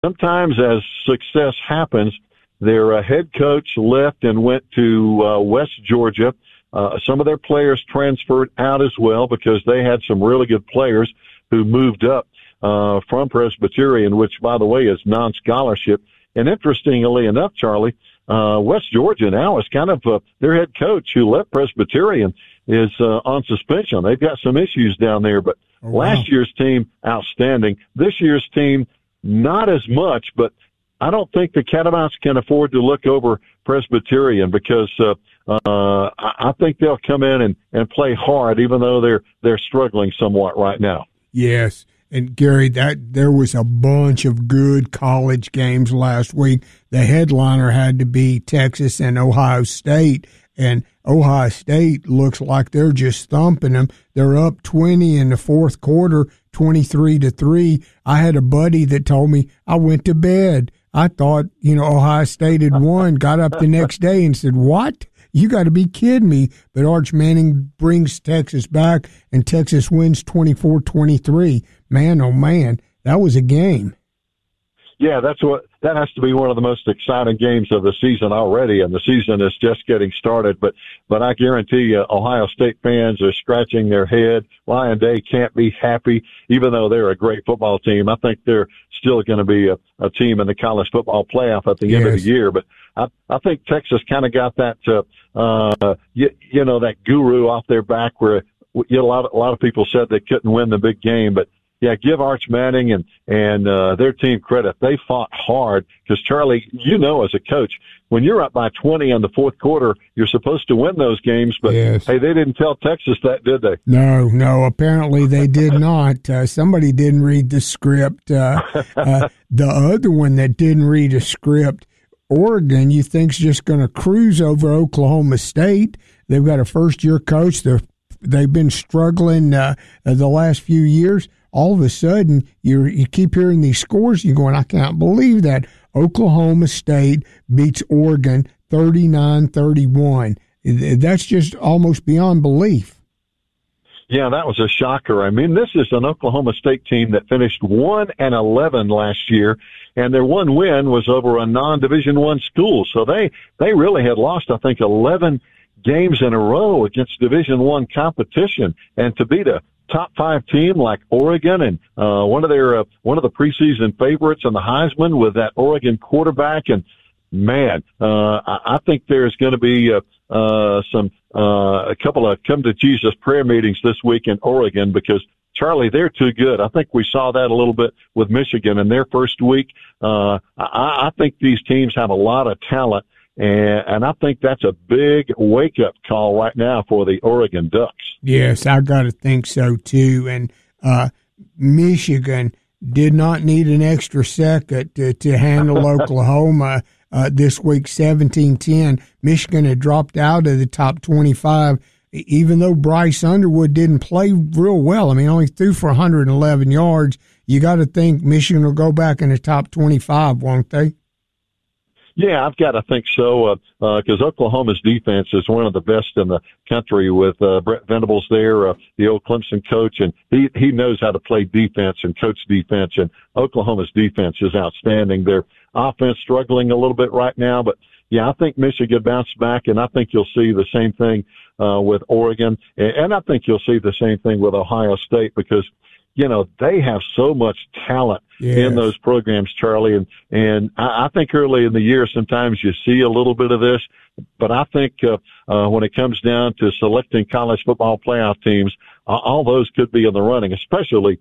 sometimes as success happens, their head coach left and went to West Georgia. Some of their players transferred out as well because they had some really good players who moved up from Presbyterian, which, by the way, is non-scholarship. And interestingly enough, Charlie, West Georgia now is kind of their head coach who left Presbyterian is on suspension. They've got some issues down there, but last year's team, outstanding. This year's team, not as much, but I don't think the Catamounts can afford to look over Presbyterian because I think they'll come in and play hard, even though they're struggling somewhat right now. Yes. And Gary, there was a bunch of good college games last week. The headliner had to be Texas and Ohio State, and Ohio State looks like they're just thumping them. They're up 20 in the fourth quarter, 23-3. I had a buddy that told me I went to bed. I thought, Ohio State had won, got up the next day and said, "What? You got to be kidding me." But Arch Manning brings Texas back, and Texas wins 24-23. Man, oh, man, that was a game. Yeah, that has to be one of the most exciting games of the season already, and the season is just getting started. But I guarantee you, Ohio State fans are scratching their head. Ryan Day can't be happy, even though they're a great football team. I think they're still going to be a team in the college football playoff at the end of the year. But I think Texas kind of got that, that guru off their back where a lot of people said they couldn't win the big game, but. Yeah, give Arch Manning and their team credit. They fought hard because, Charlie, as a coach, when you're up by 20 in the fourth quarter, you're supposed to win those games. But, yes. Hey, they didn't tell Texas that, did they? No, apparently they did not. Somebody didn't read the script. The other one that didn't read a script, Oregon, you think's just going to cruise over Oklahoma State. They've got a first-year coach. They've been struggling the last few years. All of a sudden, you keep hearing these scores. You're going, I can't believe that. Oklahoma State beats Oregon 39-31. That's just almost beyond belief. Yeah, that was a shocker. I mean, this is an Oklahoma State team that finished 1-11 last year, and their one win was over a non-Division I school. So they really had lost, I think, 11 games in a row against Division I competition, and to beat a top 5 team like Oregon and one of the preseason favorites in the Heisman with that Oregon quarterback, and man, I think there's going to be a couple of come to Jesus prayer meetings this week in Oregon because Charlie, they're too good. I think we saw that a little bit with Michigan in their first week. I think these teams have a lot of talent. And I think that's a big wake-up call right now for the Oregon Ducks. Yes, I got to think so, too. And Michigan did not need an extra second to handle Oklahoma this week, 17-10. Michigan had dropped out of the top 25, even though Bryce Underwood didn't play real well. I mean, only threw for 111 yards. You got to think Michigan will go back in the top 25, won't they? Yeah, I've got to think so, because Oklahoma's defense is one of the best in the country with Brett Venables there, the old Clemson coach, and he knows how to play defense and coach defense, and Oklahoma's defense is outstanding. Their offense struggling a little bit right now, but yeah, I think Michigan bounced back, and I think you'll see the same thing with Oregon, and I think you'll see the same thing with Ohio State because they have so much talent in those programs, Charlie. And I think early in the year, sometimes you see a little bit of this, but I think when it comes down to selecting college football playoff teams, all those could be in the running, especially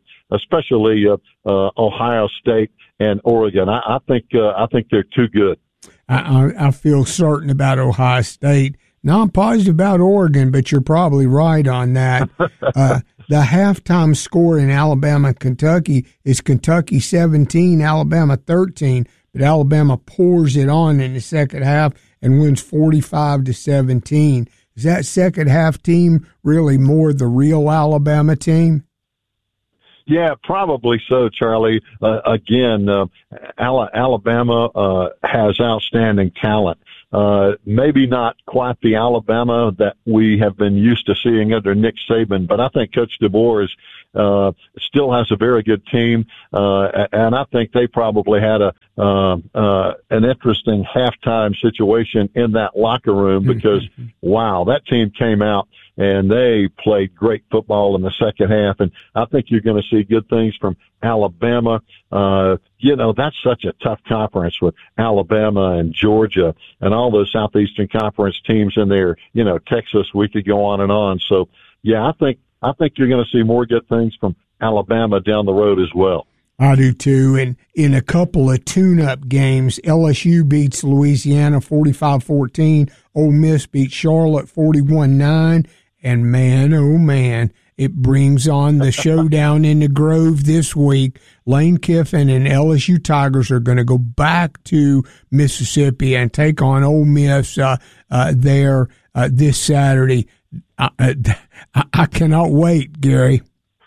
Ohio State and Oregon. I think they're too good. I feel certain about Ohio State. Now, I'm positive about Oregon, but you're probably right on that. The halftime score in Alabama and Kentucky is Kentucky 17, Alabama 13, but Alabama pours it on in the second half and wins 45-17. Is that second half team really more the real Alabama team? Yeah, probably so, Charlie. Again, Alabama has outstanding talent. maybe not quite the Alabama that we have been used to seeing under Nick Saban, but I think Coach DeBoer still has a very good team, and I think they probably had an interesting halftime situation in that locker room because, wow, that team came out and they played great football in the second half, and I think you're going to see good things from Alabama. That's such a tough conference with Alabama and Georgia and all those Southeastern Conference teams in there. Texas, we could go on and on. So, yeah, I think you're going to see more good things from Alabama down the road as well. I do too. And in a couple of tune-up games, LSU beats Louisiana 45-14. Ole Miss beats Charlotte 41-9. And man, oh man, it brings on the showdown in the Grove this week. Lane Kiffin and LSU Tigers are going to go back to Mississippi and take on Ole Miss there this Saturday. I cannot wait, Gary.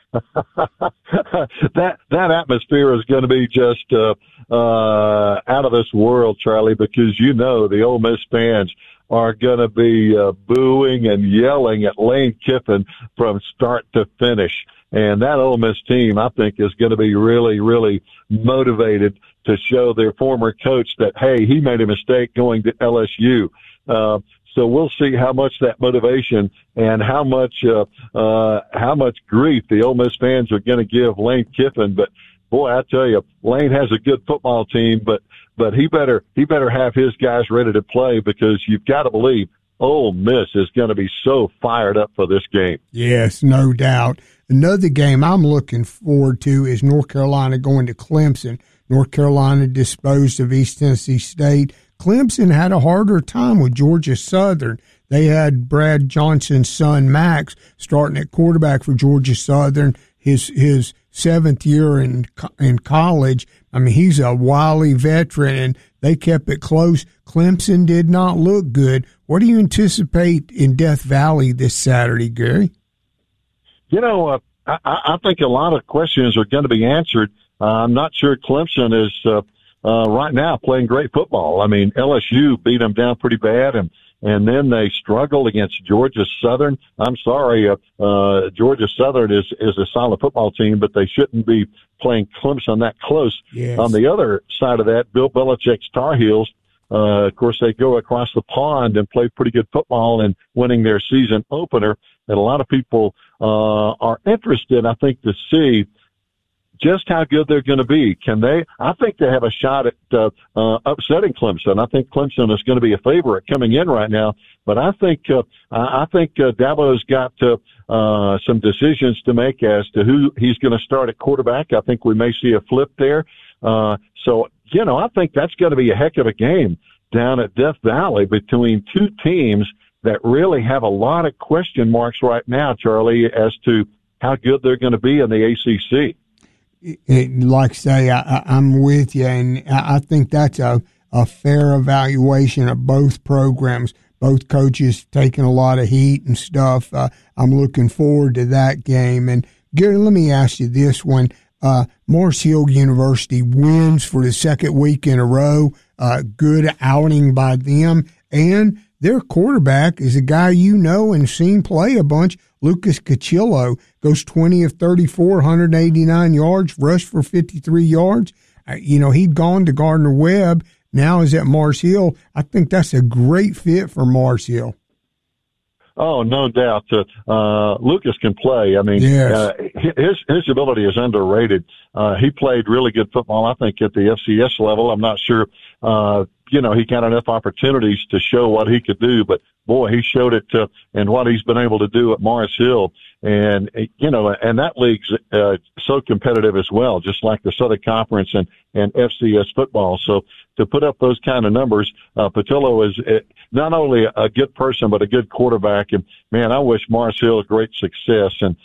That atmosphere is going to be just out of this world, Charlie, because the Ole Miss fans are going to be booing and yelling at Lane Kiffin from start to finish. And that Ole Miss team, I think, is going to be really, really motivated to show their former coach that, hey, he made a mistake going to LSU. So we'll see how much that motivation and how much grief the Ole Miss fans are going to give Lane Kiffin. But boy, I tell you, Lane has a good football team, but he better have his guys ready to play because you've got to believe Ole Miss is going to be so fired up for this game. Yes, no doubt. Another game I'm looking forward to is North Carolina going to Clemson. North Carolina disposed of East Tennessee State. Clemson had a harder time with Georgia Southern. They had Brad Johnson's son, Max, starting at quarterback for Georgia Southern, his seventh year in college. I mean, he's a wily veteran, and they kept it close. Clemson did not look good. What do you anticipate in Death Valley this Saturday, Gary? I think a lot of questions are going to be answered. I'm not sure Clemson is right now playing great football. I mean, LSU beat them down pretty bad, and then they struggled against Georgia Southern. I'm sorry, Georgia Southern is a solid football team, but they shouldn't be playing Clemson that close. Yes. On the other side of that, Bill Belichick's Tar Heels, of course, they go across the pond and play pretty good football and winning their season opener. And a lot of people are interested, I think, to see just how good they're going to be. I think they have a shot at upsetting Clemson. I think Clemson is going to be a favorite coming in right now, but I think Dabo's got some decisions to make as to who he's going to start at quarterback. I think we may see a flip there. I think that's going to be a heck of a game down at Death Valley between two teams that really have a lot of question marks right now, Charlie, as to how good they're going to be in the ACC. Like I say, I'm with you, and I think that's a fair evaluation of both programs, both coaches taking a lot of heat and stuff. I'm looking forward to that game. And, Gary, let me ask you this one. Mars Hill University wins for the second week in a row. Good outing by them. And their quarterback is a guy you know and seen play a bunch. Lucas Cachillo goes 20 of 34, 189 yards, rushed for 53 yards. He'd gone to Gardner-Webb, now is at Mars Hill. I think that's a great fit for Mars Hill. Oh, no doubt. Lucas can play. I mean, yes. His ability is underrated. He played really good football, I think, at the FCS level. I'm not sure, he got enough opportunities to show what he could do, but boy, he showed it and what he's been able to do at Mars Hill. And, and that league's so competitive as well, just like the Southern Conference and FCS football. So to put up those kind of numbers, Patillo is not only a good person, but a good quarterback. And man, I wish Mars Hill great success. And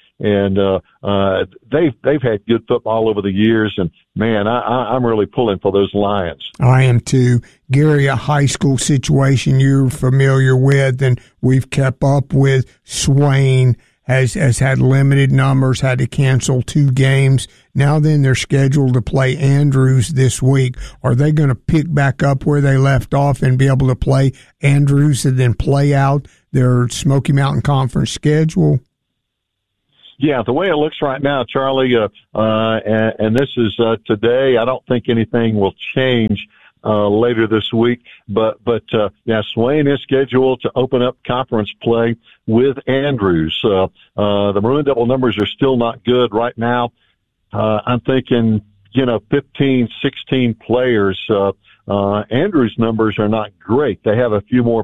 they've had good football over the years. And man, I'm really pulling for those Lions. I am too. Gary, a high school situation you're familiar with and we've kept up with, Swain has had limited numbers, had to cancel 2 games. Now then they're scheduled to play Andrews this week. Are they going to pick back up where they left off and be able to play Andrews and then play out their Smoky Mountain Conference schedule? Yeah, the way it looks right now, Charlie, and this is today, I don't think anything will change later this week. But Swain is scheduled to open up conference play with Andrews. The Maroon Devil numbers are still not good right now. I'm thinking, 15, 16 players. Andrews' numbers are not great. They have a few more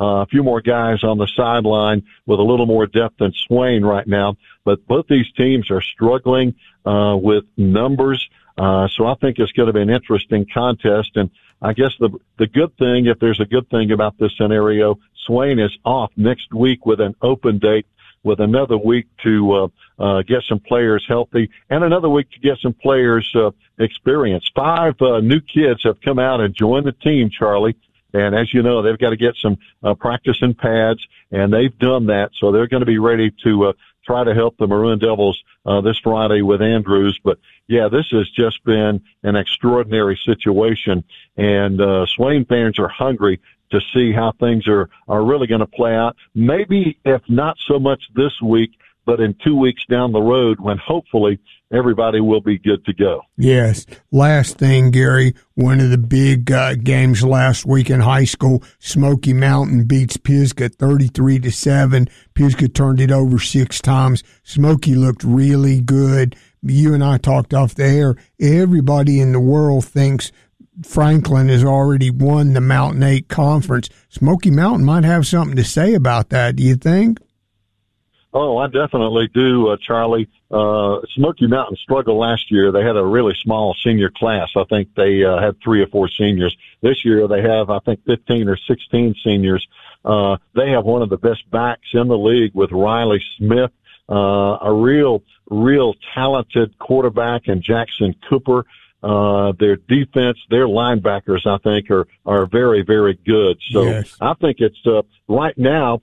guys on the sideline with a little more depth than Swain right now. But both these teams are struggling with numbers. So I think it's going to be an interesting contest. And I guess the good thing, if there's a good thing about this scenario, Swain is off next week with an open date, with another week to get some players healthy and another week to get some players experience. 5 new kids have come out and joined the team, Charlie. And as you know, they've got to get some practice in pads, and they've done that. So they're going to be ready to try to help the Maroon Devils this Friday with Andrews. But, yeah, this has just been an extraordinary situation. And Swain fans are hungry to see how things are really going to play out. Maybe if not so much this week, but in 2 weeks down the road when hopefully everybody will be good to go. Yes. Last thing, Gary, one of the big games last week in high school, Smoky Mountain beats Pisgah 33-7. Pisgah turned it over 6 times. Smoky looked really good. You and I talked off the air. Everybody in the world thinks Franklin has already won the Mountain 8 Conference. Smoky Mountain might have something to say about that, do you think? Oh, I definitely do, Charlie. Smoky Mountain struggled last year. They had a really small senior class. I think they had 3 or 4 seniors. This year they have, I think, 15 or 16 seniors. They have one of the best backs in the league with Riley Smith, a real talented quarterback, and Jackson Cooper. Their defense, their linebackers, I think, are very, very good. So yes. I think it's right now,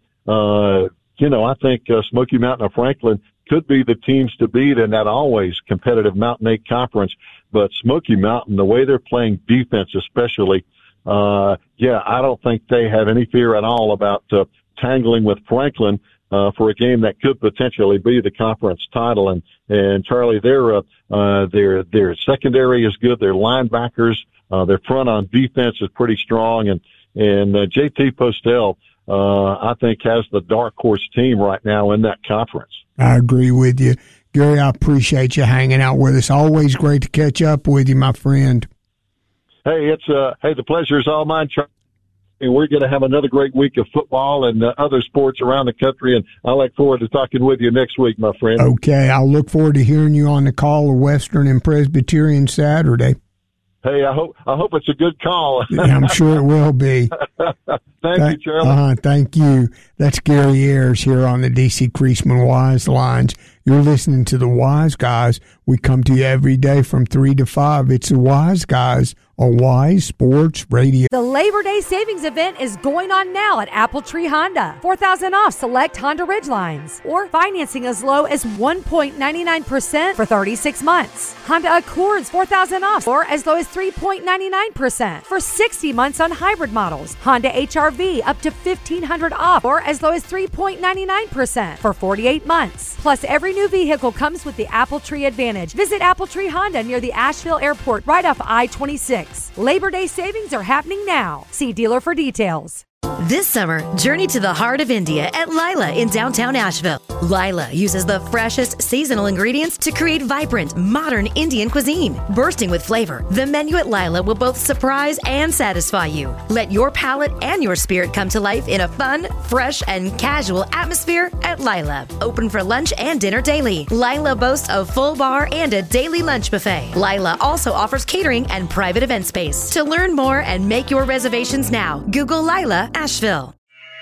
I think Smoky Mountain and Franklin could be the teams to beat in that always competitive Mountain 8 Conference. But Smoky Mountain, the way they're playing defense especially, I don't think they have any fear at all about tangling with Franklin for a game that could potentially be the conference title. And Charlie, their secondary is good. Their linebackers, their front on defense is pretty strong. And JT Postel, I think, has the dark horse team right now in that conference. I agree with you. Gary, I appreciate you hanging out with us. Always great to catch up with you, my friend. Hey, the pleasure is all mine, Charlie. We're going to have another great week of football and other sports around the country, and I look forward to talking with you next week, my friend. Okay, I'll look forward to hearing you on the call of Western and Presbyterian Saturday. Hey, I hope it's a good call. I'm sure it will be. Thank you, Charlie. Thank you. That's Gary Ayers here on the D.C. Creasman Wise Lines. You're listening to the Wise Guys. We come to you every day from 3 to 5. It's the Wise Guys on Wise Sports Radio. The Labor Day Savings Event is going on now at Apple Tree Honda. $4,000 off select Honda Ridgelines, or financing as low as 1.99% for 36 months. Honda Accords $4,000 off, or as low as 3.99% for 60 months on hybrid models. Honda HR-V up to $1,500 off, or as low as 3.99% for 48 months. Plus, every new vehicle comes with the Apple Tree Advantage. Visit Apple Tree Honda near the Asheville Airport right off I-26. Labor Day savings are happening now. See dealer for details. This summer, journey to the heart of India at Lila in downtown Asheville. Lila uses the freshest seasonal ingredients to create vibrant, modern Indian cuisine. Bursting with flavor, the menu at Lila will both surprise and satisfy you. Let your palate and your spirit come to life in a fun, fresh, and casual atmosphere at Lila. Open for lunch and dinner daily. Lila boasts a full bar and a daily lunch buffet. Lila also offers catering and private event space. To learn more and make your reservations now, Google Lila Asheville.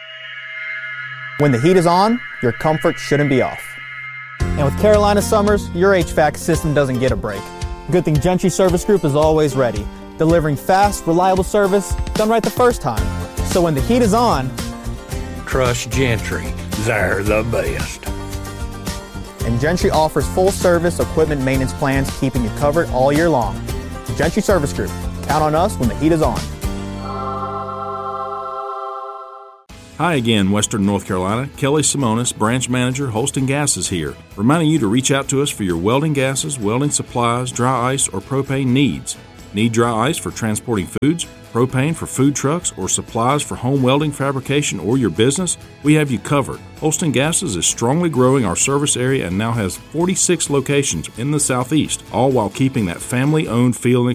When the heat is on, your comfort shouldn't be off. And with Carolina Summers, your HVAC system doesn't get a break. Good thing Gentry Service Group is always ready, delivering fast, reliable service done right the first time. So when the heat is on, trust Gentry. They're the best. And Gentry offers full-service equipment maintenance plans, keeping you covered all year long. Gentry Service Group. Count on us when the heat is on. Hi again, Western North Carolina. Kelly Simonis, Branch Manager, Holston Gas is here, reminding you to reach out to us for your welding gases, welding supplies, dry ice, or propane needs. Need dry ice for transporting foods, propane for food trucks, or supplies for home welding fabrication or your business? We have you covered. Holston Gases is strongly growing our service area and now has 46 locations in the Southeast, all while keeping that family-owned feel and